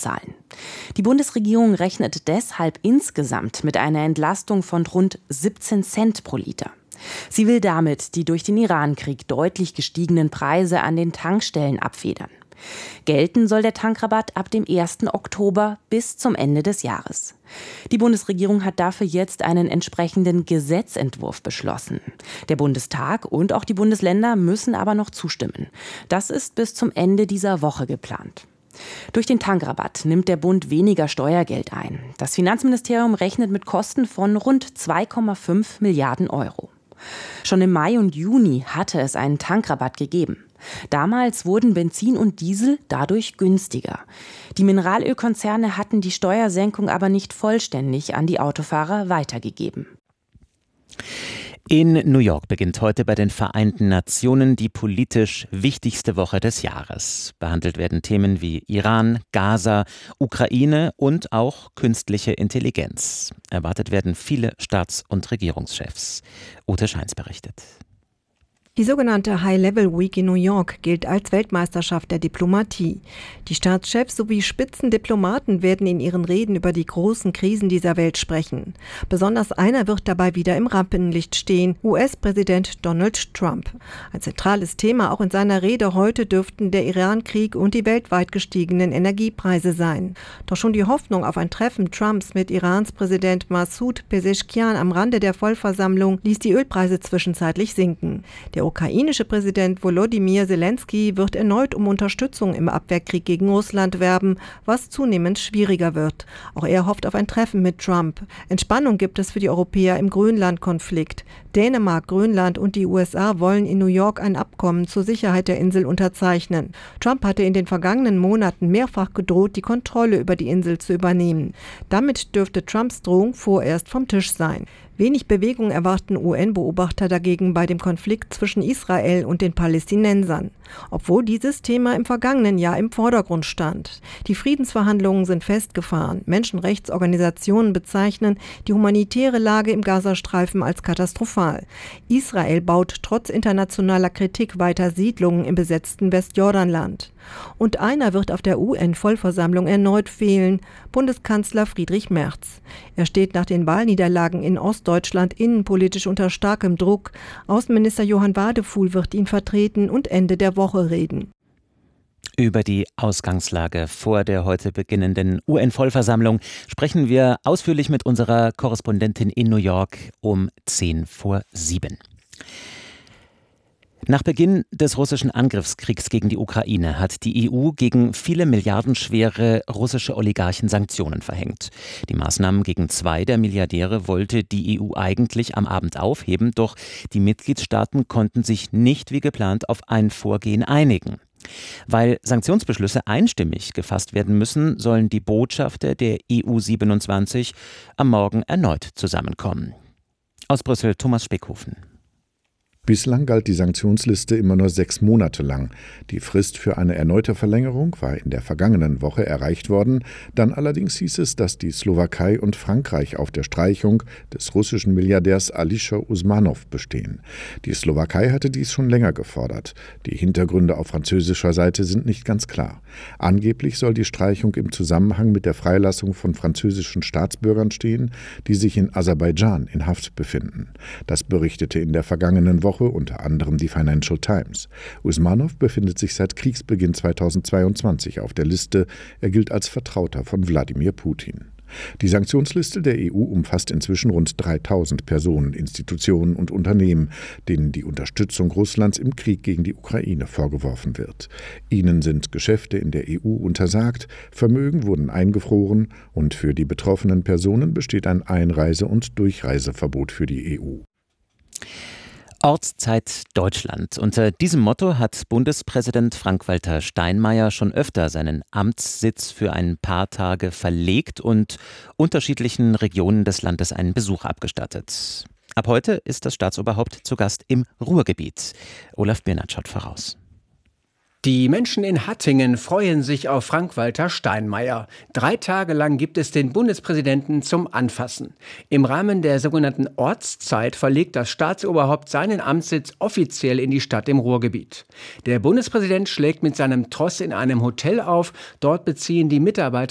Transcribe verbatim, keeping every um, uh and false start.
zahlen. Die Bundesregierung rechnet deshalb insgesamt mit einer Entlastung von rund siebzehn Cent pro Liter. Sie will damit die durch den Irankrieg deutlich gestiegenen Preise an den Tankstellen abfedern. Gelten soll der Tankrabatt ab dem ersten Oktober bis zum Ende des Jahres. Die Bundesregierung hat dafür jetzt einen entsprechenden Gesetzentwurf beschlossen. Der Bundestag und auch die Bundesländer müssen aber noch zustimmen. Das ist bis zum Ende dieser Woche geplant. Durch den Tankrabatt nimmt der Bund weniger Steuergeld ein. Das Finanzministerium rechnet mit Kosten von rund zwei Komma fünf Milliarden Euro. Schon im Mai und Juni hatte es einen Tankrabatt gegeben. Damals wurden Benzin und Diesel dadurch günstiger. Die Mineralölkonzerne hatten die Steuersenkung aber nicht vollständig an die Autofahrer weitergegeben. In New York beginnt heute bei den Vereinten Nationen die politisch wichtigste Woche des Jahres. Behandelt werden Themen wie Iran, Gaza, Ukraine und auch künstliche Intelligenz. Erwartet werden viele Staats- und Regierungschefs. Ute Scheins berichtet. Die sogenannte High-Level Week in New York gilt als Weltmeisterschaft der Diplomatie. Die Staatschefs sowie Spitzendiplomaten werden in ihren Reden über die großen Krisen dieser Welt sprechen. Besonders einer wird dabei wieder im Rampenlicht stehen, U S-Präsident Donald Trump. Ein zentrales Thema auch in seiner Rede heute dürften der Irankrieg und die weltweit gestiegenen Energiepreise sein. Doch schon die Hoffnung auf ein Treffen Trumps mit Irans Präsident Massoud Pezeshkian am Rande der Vollversammlung ließ die Ölpreise zwischenzeitlich sinken. Der Der ukrainische Präsident Volodymyr Zelensky wird erneut um Unterstützung im Abwehrkrieg gegen Russland werben, was zunehmend schwieriger wird. Auch er hofft auf ein Treffen mit Trump. Entspannung gibt es für die Europäer im Grönland-Konflikt. Dänemark, Grönland und die U S A wollen in New York ein Abkommen zur Sicherheit der Insel unterzeichnen. Trump hatte in den vergangenen Monaten mehrfach gedroht, die Kontrolle über die Insel zu übernehmen. Damit dürfte Trumps Drohung vorerst vom Tisch sein. Wenig Bewegung erwarten U N-Beobachter dagegen bei dem Konflikt zwischen Israel und den Palästinensern, obwohl dieses Thema im vergangenen Jahr im Vordergrund stand. Die Friedensverhandlungen sind festgefahren. Menschenrechtsorganisationen bezeichnen die humanitäre Lage im Gazastreifen als katastrophal. Israel baut trotz internationaler Kritik weiter Siedlungen im besetzten Westjordanland. Und einer wird auf der U N-Vollversammlung erneut fehlen, Bundeskanzler Friedrich Merz. Er steht nach den Wahlniederlagen in Ostdeutschland innenpolitisch unter starkem Druck. Außenminister Johann Wadefuhl wird ihn vertreten und Ende der Woche reden. Über die Ausgangslage vor der heute beginnenden U N-Vollversammlung sprechen wir ausführlich mit unserer Korrespondentin in New York um zehn vor sieben. Nach Beginn des russischen Angriffskriegs gegen die Ukraine hat die E U gegen viele milliardenschwere russische Oligarchen Sanktionen verhängt. Die Maßnahmen gegen zwei der Milliardäre wollte die E U eigentlich am Abend aufheben, doch die Mitgliedstaaten konnten sich nicht wie geplant auf ein Vorgehen einigen. Weil Sanktionsbeschlüsse einstimmig gefasst werden müssen, sollen die Botschafter der E U siebenundzwanzig am Morgen erneut zusammenkommen. Aus Brüssel Thomas Speckhofen. Bislang galt die Sanktionsliste immer nur sechs Monate lang. Die Frist für eine erneute Verlängerung war in der vergangenen Woche erreicht worden. Dann allerdings hieß es, dass die Slowakei und Frankreich auf der Streichung des russischen Milliardärs Alisher Usmanov bestehen. Die Slowakei hatte dies schon länger gefordert. Die Hintergründe auf französischer Seite sind nicht ganz klar. Angeblich soll die Streichung im Zusammenhang mit der Freilassung von französischen Staatsbürgern stehen, die sich in Aserbaidschan in Haft befinden. Das berichtete in der vergangenen Woche unter anderem die Financial Times. Usmanov befindet sich seit Kriegsbeginn zweitausendzweiundzwanzig auf der Liste. Er gilt als Vertrauter von Wladimir Putin. Die Sanktionsliste der E U umfasst inzwischen rund dreitausend Personen, Institutionen und Unternehmen, denen die Unterstützung Russlands im Krieg gegen die Ukraine vorgeworfen wird. Ihnen sind Geschäfte in der E U untersagt, Vermögen wurden eingefroren und für die betroffenen Personen besteht ein Einreise- und Durchreiseverbot für die E U. Ortszeit Deutschland. Unter diesem Motto hat Bundespräsident Frank-Walter Steinmeier schon öfter seinen Amtssitz für ein paar Tage verlegt und unterschiedlichen Regionen des Landes einen Besuch abgestattet. Ab heute ist das Staatsoberhaupt zu Gast im Ruhrgebiet. Olaf Birnert schaut voraus. Die Menschen in Hattingen freuen sich auf Frank-Walter Steinmeier. Drei Tage lang gibt es den Bundespräsidenten zum Anfassen. Im Rahmen der sogenannten Ortszeit verlegt das Staatsoberhaupt seinen Amtssitz offiziell in die Stadt im Ruhrgebiet. Der Bundespräsident schlägt mit seinem Tross in einem Hotel auf. Dort beziehen die Mitarbeiter